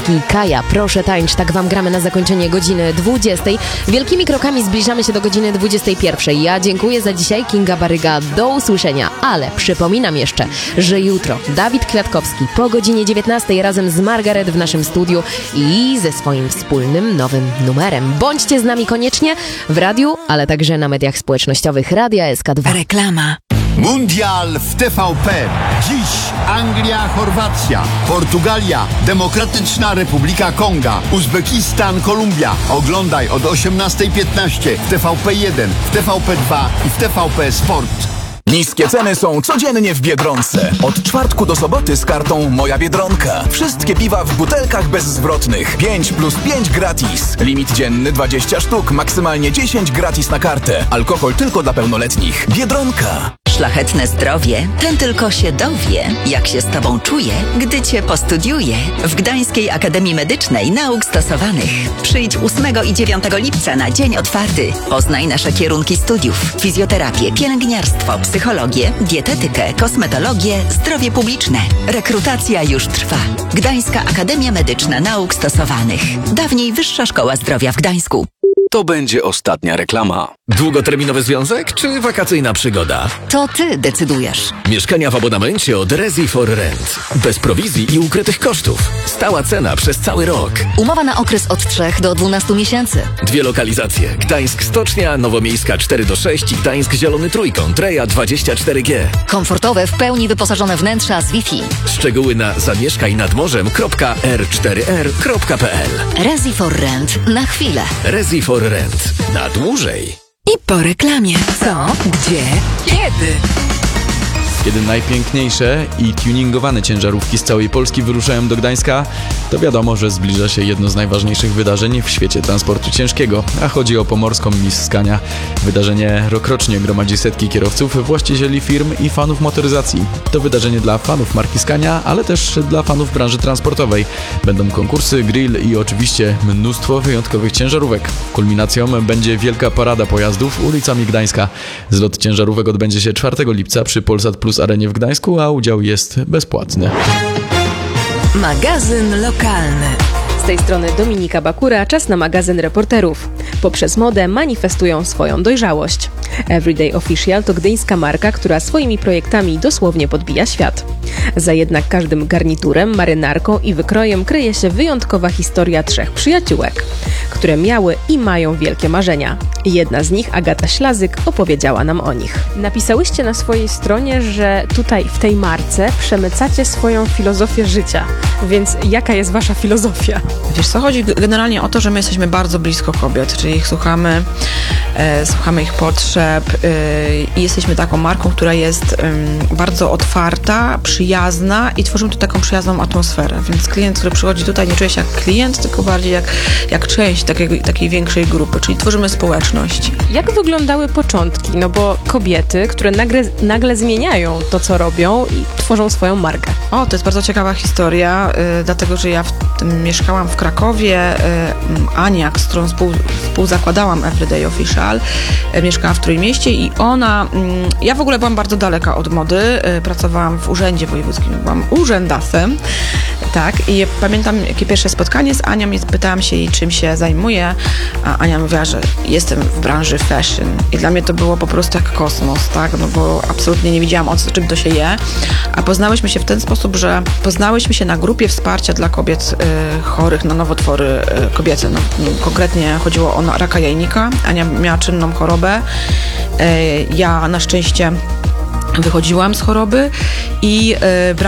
Kaja, proszę tańcz, tak wam gramy na zakończenie godziny 20. Wielkimi krokami zbliżamy się do godziny 21. Ja dziękuję za dzisiaj, Kinga Baryga, do usłyszenia, ale przypominam jeszcze, że jutro Dawid Kwiatkowski po godzinie 19 razem z Margaret w naszym studiu i ze swoim wspólnym nowym numerem. Bądźcie z nami koniecznie w radiu, ale także na mediach społecznościowych Radia SK2. Reklama. Mundial w TVP. Dziś Anglia, Chorwacja, Portugalia, Demokratyczna Republika Konga, Uzbekistan, Kolumbia. Oglądaj od 18:15 w TVP1, w TVP2 i w TVP Sport. Niskie ceny są codziennie w Biedronce. Od czwartku do soboty z kartą Moja Biedronka. Wszystkie piwa w butelkach bezzwrotnych. 5+5 gratis. Limit dzienny 20 sztuk, maksymalnie 10 gratis na kartę. Alkohol tylko dla pełnoletnich. Biedronka. Szlachetne zdrowie, ten tylko się dowie, jak się z tobą czuje, gdy cię postudiuje. W Gdańskiej Akademii Medycznej Nauk Stosowanych. Przyjdź 8 i 9 lipca na dzień otwarty. Poznaj nasze kierunki studiów. Fizjoterapię, pielęgniarstwo, psychologię, dietetykę, kosmetologię, zdrowie publiczne. Rekrutacja już trwa. Gdańska Akademia Medyczna Nauk Stosowanych. Dawniej Wyższa Szkoła Zdrowia w Gdańsku. To będzie ostatnia reklama. Długoterminowy związek czy wakacyjna przygoda? To ty decydujesz. Mieszkania w abonamencie od Resi for Rent. Bez prowizji i ukrytych kosztów. Stała cena przez cały rok. Umowa na okres od 3 do 12 miesięcy. 2 lokalizacje. Gdańsk Stocznia, Nowomiejska 4-6 i Gdańsk Zielony Trójkąt, Reja 24G. Komfortowe, w pełni wyposażone wnętrza z Wi-Fi. Szczegóły na zamieszkajnadmorzem.r4r.pl. Resi for Rent. Na chwilę. Resi for Rent. Na dłużej. I po reklamie. Co? Gdzie? Kiedy? Kiedy najpiękniejsze i tuningowane ciężarówki z całej Polski wyruszają do Gdańska, to wiadomo, że zbliża się jedno z najważniejszych wydarzeń w świecie transportu ciężkiego, a chodzi o pomorską Miss Scania. Wydarzenie rokrocznie gromadzi setki kierowców, właścicieli firm i fanów motoryzacji. To wydarzenie dla fanów marki Scania, ale też dla fanów branży transportowej. Będą konkursy, grill i oczywiście mnóstwo wyjątkowych ciężarówek. Kulminacją będzie wielka parada pojazdów ulicami Gdańska. Zlot ciężarówek odbędzie się 4 lipca przy Polsat Plus Arenie w Gdańsku, a udział jest bezpłatny. Magazyn lokalny. Z tej strony Dominika Bakura, czas na magazyn reporterów. Poprzez modę manifestują swoją dojrzałość. Everyday Official to gdyńska marka, która swoimi projektami dosłownie podbija świat. Za jednak każdym garniturem, marynarką i wykrojem kryje się wyjątkowa historia 3 przyjaciółek, które miały i mają wielkie marzenia. Jedna z nich, Agata Ślazyk, opowiedziała nam o nich. Napisałyście na swojej stronie, że tutaj w tej marce przemycacie swoją filozofię życia. Więc jaka jest wasza filozofia? Wiesz co, chodzi generalnie o to, że my jesteśmy bardzo blisko kobiet, czyli ich słuchamy ich potrzeb i jesteśmy taką marką, która jest bardzo otwarta, przyjazna i tworzymy tu taką przyjazną atmosferę, więc klient, który przychodzi tutaj, nie czuje się jak klient, tylko bardziej jak część takiej większej grupy, czyli tworzymy społeczność. Jak wyglądały początki? No bo kobiety, które nagle zmieniają to, co robią i tworzą swoją markę. To jest bardzo ciekawa historia, dlatego, że ja mieszkałam w Krakowie. Ania, z którą współzakładałam Everyday Official, mieszkała w Trójmieście i ja w ogóle byłam bardzo daleka od mody, pracowałam w urzędzie wojewódzkim, byłam urzędasem, tak, i pamiętam, jakie pierwsze spotkanie z Anią, pytałam się jej, czym się zajmuje, a Ania mówiła, że jestem w branży fashion i dla mnie to było po prostu jak kosmos, tak, no bo absolutnie nie wiedziałam, czym to się je, a poznałyśmy się w ten sposób, że poznałyśmy się na grupie wsparcia dla kobiet chorych na nowotwory kobiece. Konkretnie chodziło o raka jajnika. Ania miała czynną chorobę. Ja na szczęście wychodziłam z choroby i